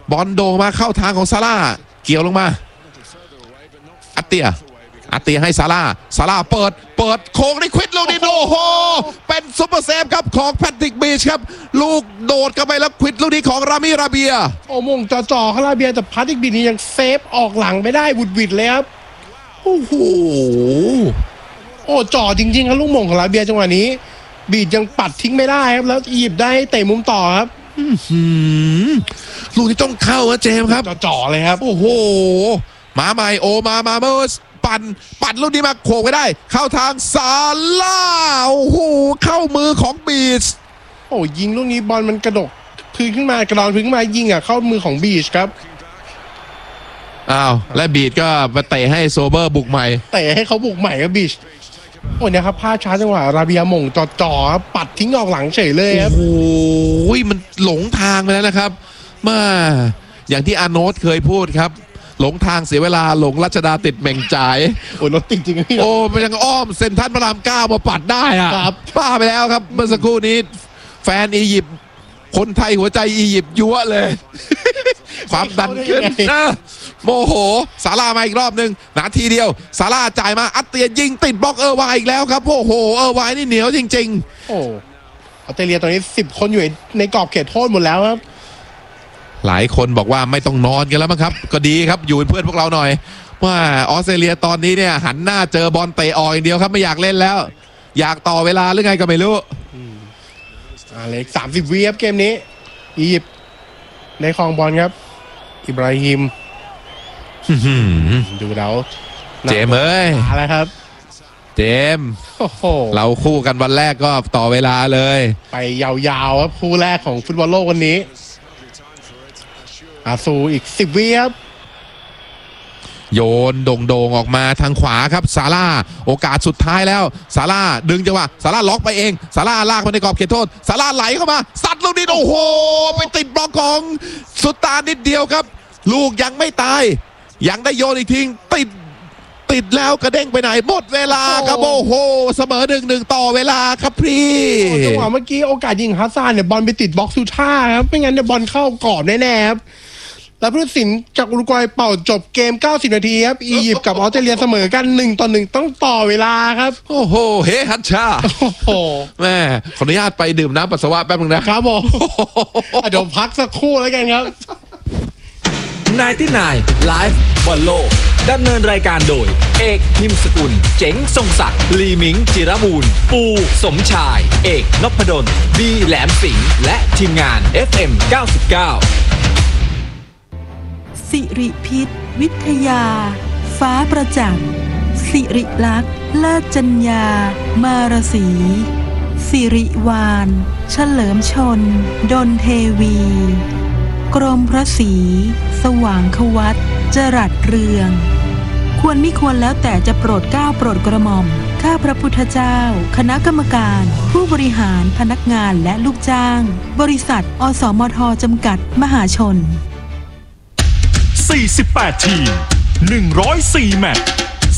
บอลโด่งมาเข้าทางของซาร่าเกี่ยวลงมาอัตเตียให้ซาร่าเปิดโค้งได้ควิดลูกนี้โอ้โหเป็นซุปเปอร์เซฟครับของแพทริกบีชครับลูกโดดเข้าไปแล้วควิดลูกนี้ของรามิราเบียโอ้มงจ่อคาราเบียแต่แพทริกบีชนี่ยังเซฟออกหลังไม่ได้บุดวิดเลยครับโอ้โหจ่อจริงๆครับลูกมงของราเบียจังหวะนี้บีชยังปัดทิ้งไม่ได้ครับแล้วหยิบได้เตะมุมต่อครับลูกนี้ต้องเข้าเจมส์ครับจ่อเลยครับโอ้โหมาใหม่มาเมอร์สปั่นลูกนี้มาโขกไม่ได้เข้าทางซาร่าโอ้โหเข้ามือของบีชยิงลูกนี้บอลมันกระดกพื้นขึ้นมากระดอนพื้นขึ้นมายิงเข้ามือของบีชครับและบีชก็มาเตะให้โซเบอร์บุกใหม่เตะให้เขาบุกใหม่ครับบีชเนี่ยครับพลาดช้าจังหวะราเบียหม่งจ่อปัดทิ้งออกหลังเฉยเลยครับโอ้ยมันหลงทางไปแล้วนะครับมาอย่างที่อาโนตเคยพูดครับหลงทางเสียเวลาหลงรัชดาติดเหม่งจ่ายรถติดจริงมันยังอ้อมเซ็นทรัลพระราม9มาปัดได้ครับป้าไปแล้วครับเมื่อสักครู่นี้แฟนอียิปต์คนไทยหัวใจอียิปต์ยั่วเลยความดันขึ้นโมโหซาร่ามาอีกรอบนึงนาทีเดียวซาร่าจ่ายมาอัตเตียยิงติดบล็อกวายอีกแล้วครับโอ้โหวายนี่เหนียวจริงๆออสเตรเลียตอนนี้10 คนอยู่ในกรอบเขตโทษหมดแล้วครับหลายคนบอกว่าไม่ต้องนอนกันแล้วมั้งครับก็ดีครับอยู่เป็นเพื่อนพวกเราหน่อยว่าออสเตรเลียตอนนี้เนี่ยหันหน้าเจอบอลเตะออกอย่างเดียวครับไม่อยากเล่นแล้วอยากต่อเวลาหรือไงก็ไม่รู้เล็ก30 วิครับเกมนี้อียิปต์ในครองบอลครับอิบราฮิมดูแล้วเจมเอ้ยอะไรครับเจมเราคู่กันวันแรกก็ต่อเวลาเลยไปยาวๆครับคู่แรกของฟุตบอลโลกวันนี้สูอีก10 วิครับโยนโด่งออกมาทางขวาครับซาร่าโอกาสสุดท้ายแล้วซาร่าดึงจังหวะซาร่าล็อกไปเองซาร่าลากมาในกรอบเขตโทษซาร่าไหลเข้ามาซัดลูกนี้โอ้โหไปติดบล็อกของสุดตานิดเดียวครับลูกยังไม่ตายยังได้โยนอีกทีติดแล้วกระเด้งไปไหนหมดเวลาครับโอ้โหเสมอ1-1ต่อเวลาครับพี่จังหวะเมื่อกี้โอกาสยิงฮัสซานเนี่ยบอลไปติดบล็อกซูท่าครับไม่งั้นเนี่ยบอลเข้ากรอบแน่ๆครับแล้วผู้ตัดสินจากอุรุกวัยเป่าจบเกม90 นาทีครับอียิปต์กับออสเตรเลียเสมอกัน1-1ต้องต่อเวลาครับโอ้โหเฮฮัชชาแม่ขออนุญาตไปดื่มน้ำปัสสาวะแป๊บนึงนะครับผมเดี๋ยวพักสักครู่แล้วกันครับ 99 ไลฟ์บอลโลกดำเนินรายการโดยเอกนิมสกุลเจ๋งทรงศักดิ์ลีมิงจิรบูรณ์ปูสมชายเอกนพดลบีแหลมสิงห์และทีมงาน FM 99 สิริพิษวิทยาฟ้าประจักษ์สิริลักษณ์เลิศจัญญามารสีสิริวานเฉลิมชนดลเทวีกรมพระศรีสว่างควัตจรัสเรืองควรมิควรแล้วแต่จะโปรดเกล้าโปรดกระหม่อมข้าพระพุทธเจ้าคณะกรรมการผู้บริหารพนักงานและลูกจ้างบริษัทอสมทจำกัดมหาชน 48 ทีม 104 แมตช์